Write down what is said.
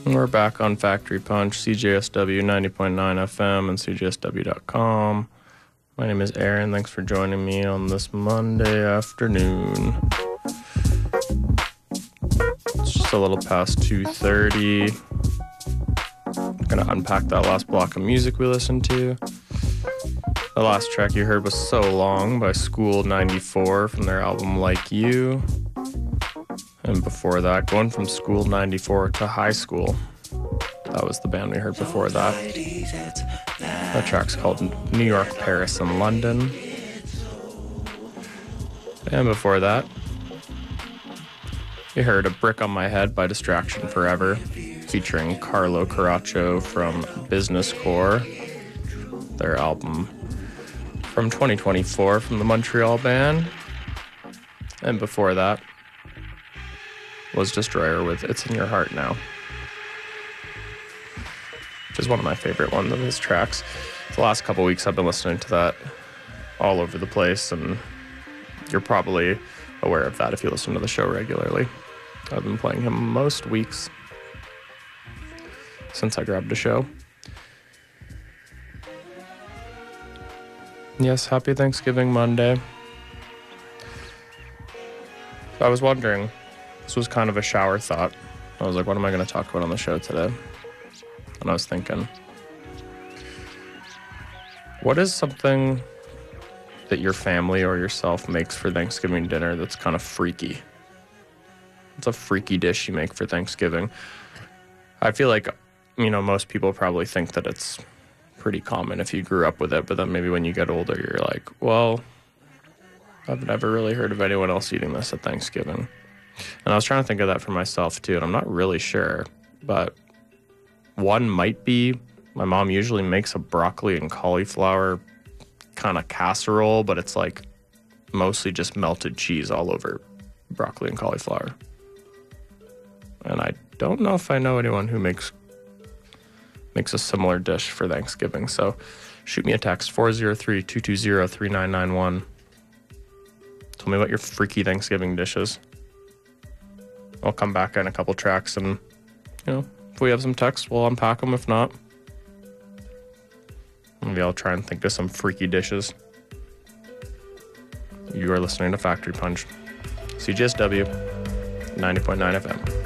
We're back on Factory Punch, CJSW 90.9 FM and CJSW.com. My name is Aaron. Thanks for joining me on this Monday afternoon. It's just a little past 2:30. I'm going to unpack that last block of music we listened to. The last track you heard was So Long by School 94 from their album Like You. And before that, going from School 94 to High School. That was the band we heard before that. That track's called New York, Paris, and London. And before that, you heard A Brick on My Head by Distraction Forever, featuring Carlo Caraccio from Business Corps, their album from 2024 from the Montreal band. And before that was Destroyer with It's in Your Heart Now, which is one of my favorite ones of his tracks. The last couple weeks I've been listening to that all over the place, and you're probably aware of that if you listen to the show regularly. I've been playing him most weeks since I grabbed a show. Yes, happy Thanksgiving Monday. I was wondering, this was kind of a shower thought. I was like, what am I going to talk about on the show today? And I was thinking, what is something that your family or yourself makes for Thanksgiving dinner that's kind of freaky? It's a freaky dish you make for Thanksgiving. I feel like, most people probably think that it's pretty common if you grew up with it, but then maybe when you get older, you're like, well, I've never really heard of anyone else eating this at Thanksgiving. And I was trying to think of that for myself too, and I'm not really sure, but one might be, my mom usually makes a broccoli and cauliflower kind of casserole, but it's like mostly just melted cheese all over broccoli and cauliflower. And I don't know if I know anyone who makes a similar dish for Thanksgiving. So shoot me a text, 403-220-3991. Tell me what your freaky Thanksgiving dish is. I'll come back in a couple tracks and, if we have some texts, we'll unpack them. If not, maybe I'll try and think of some freaky dishes. You are listening to Factory Punch, CJSW 90.9 FM.